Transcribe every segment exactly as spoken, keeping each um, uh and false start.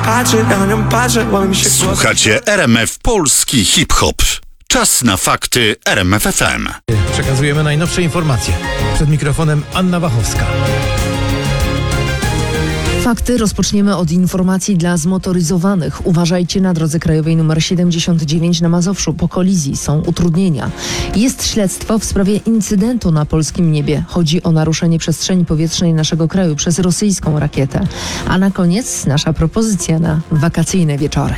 Patrzę, ja na nią patrzę, łamie mi się głos. Słuchacie R M F Polski Hip-Hop. Czas na fakty R M F F M. Przekazujemy najnowsze informacje. Przed mikrofonem Anna Wachowska. Fakty rozpoczniemy od informacji dla zmotoryzowanych. Uważajcie, na drodze krajowej nr siedemdziesiąt dziewięć na Mazowszu po kolizji są utrudnienia. Jest śledztwo w sprawie incydentu na polskim niebie. Chodzi o naruszenie przestrzeni powietrznej naszego kraju przez rosyjską rakietę. A na koniec nasza propozycja na wakacyjne wieczory.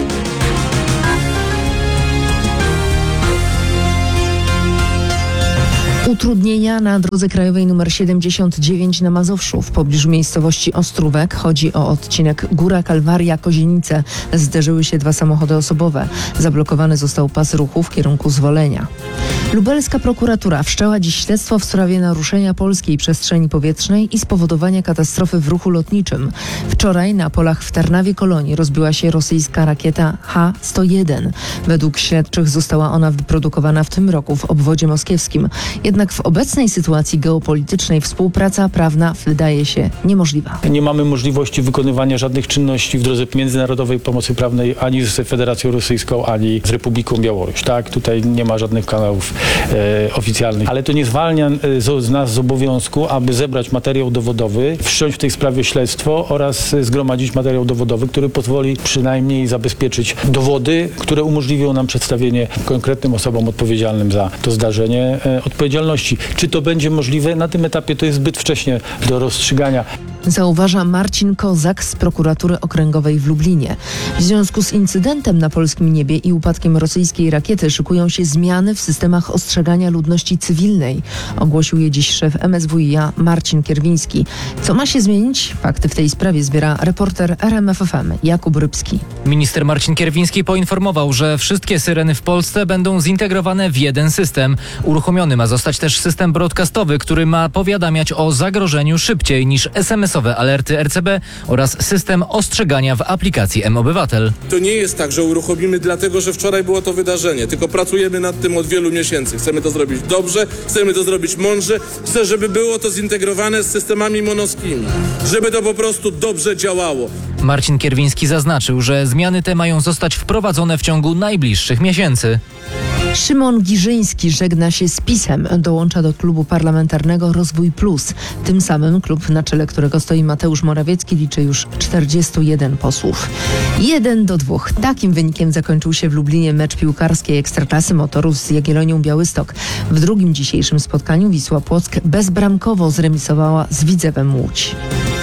Utrudnienia na drodze krajowej nr siedemdziesiąt dziewięć na Mazowszu w pobliżu miejscowości Ostrówek. Chodzi o odcinek Góra Kalwaria-Kozienice. Zderzyły się dwa samochody osobowe. Zablokowany został pas ruchu w kierunku Zwolenia. Lubelska prokuratura wszczęła dziś śledztwo w sprawie naruszenia polskiej przestrzeni powietrznej i spowodowania katastrofy w ruchu lotniczym. Wczoraj na polach w Tarnawie-Kolonii rozbiła się rosyjska rakieta H sto jeden. Według śledczych została ona wyprodukowana w tym roku w obwodzie moskiewskim. Jednak w obecnej sytuacji geopolitycznej współpraca prawna wydaje się niemożliwa. Nie mamy możliwości wykonywania żadnych czynności w drodze międzynarodowej pomocy prawnej ani z Federacją Rosyjską, ani z Republiką Białoruś. Tak, tutaj nie ma żadnych kanałów e, oficjalnych. Ale to nie zwalnia e, z, z nas z obowiązku, aby zebrać materiał dowodowy, wszcząć w tej sprawie śledztwo oraz e, zgromadzić materiał dowodowy, który pozwoli przynajmniej zabezpieczyć dowody, które umożliwią nam przedstawienie konkretnym osobom odpowiedzialnym za to zdarzenie e, odpowiedzialności. Czy to będzie możliwe? Na tym etapie to jest zbyt wcześnie do rozstrzygania. Zauważa Marcin Kozak z prokuratury okręgowej w Lublinie. W związku z incydentem na polskim niebie i upadkiem rosyjskiej rakiety szykują się zmiany w systemach ostrzegania ludności cywilnej. Ogłosił je dziś szef M S W i a Marcin Kierwiński. Co ma się zmienić? Fakty w tej sprawie zbiera reporter R M F F M Jakub Rybski. Minister Marcin Kierwiński poinformował, że wszystkie syreny w Polsce będą zintegrowane w jeden system. Uruchomiony ma zostać też system broadcastowy, który ma powiadamiać o zagrożeniu szybciej niż es em esowe alerty R C B oraz system ostrzegania w aplikacji M-Obywatel. To nie jest tak, że uruchomimy dlatego, że wczoraj było to wydarzenie, tylko pracujemy nad tym od wielu miesięcy. Chcemy to zrobić dobrze, chcemy to zrobić mądrze, chcę, żeby było to zintegrowane z systemami monoskimi, żeby to po prostu dobrze działało. Marcin Kierwiński zaznaczył, że zmiany te mają zostać wprowadzone w ciągu najbliższych miesięcy. Szymon Giżyński żegna się z PiS-em. Dołącza do klubu parlamentarnego Rozwój Plus. Tym samym klub, na czele którego stoi Mateusz Morawiecki, liczy już czterdziestu jeden posłów. Jeden do dwóch. Takim wynikiem zakończył się w Lublinie mecz piłkarskiej Ekstraklasy Motorów z Jagiellonią Białystok. W drugim dzisiejszym spotkaniu Wisła Płock bezbramkowo zremisowała z Widzewem Łódź.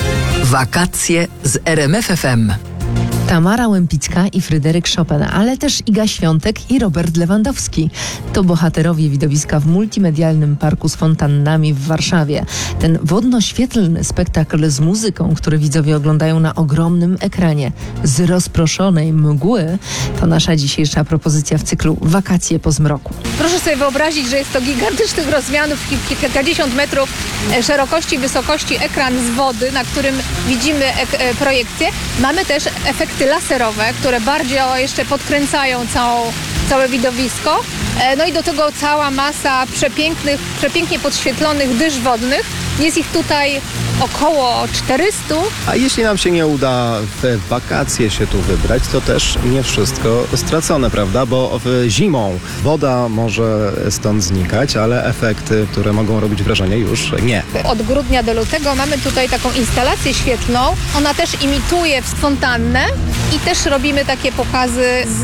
Wakacje z R M F F M. Tamara Łępicka i Fryderyk Chopin, ale też Iga Świątek i Robert Lewandowski. To bohaterowie widowiska w multimedialnym parku z fontannami w Warszawie. Ten wodno-świetlny spektakl z muzyką, który widzowie oglądają na ogromnym ekranie z rozproszonej mgły, to nasza dzisiejsza propozycja w cyklu Wakacje po zmroku. Proszę sobie wyobrazić, że jest to gigantycznych rozmiarów, kilkadziesiąt metrów szerokości i wysokości ekran z wody, na którym widzimy ek- projekcję. Mamy też efekty laserowe, które bardziej jeszcze podkręcają całą, całe widowisko. No i do tego cała masa przepięknych, przepięknie podświetlonych dysz wodnych. Jest ich tutaj około czterystu. A jeśli nam się nie uda w wakacje się tu wybrać, to też nie wszystko stracone, prawda? Bo w zimą woda może stąd znikać, ale efekty, które mogą robić wrażenie, już nie. Od grudnia do lutego mamy tutaj taką instalację świetlną. Ona też imituje fontannę i też robimy takie pokazy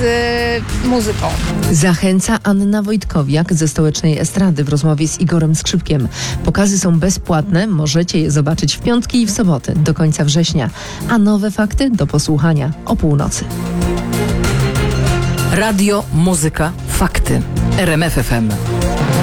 z muzyką. Zachęca Anna Wojtkowiak ze Stołecznej Estrady w rozmowie z Igorem Skrzypkiem. Pokazy są bezpłatne, możecie je zobaczyć w piątki i w soboty do końca września, a nowe fakty do posłuchania o północy. Radio, muzyka, fakty. R M F F M.